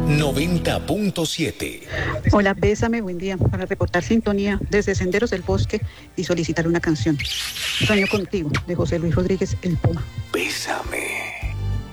90.7. Hola, bésame, buen día. Para reportar sintonía desde Senderos del Bosque y solicitar una canción. Sueño contigo, de José Luis Rodríguez, El Puma. Bésame.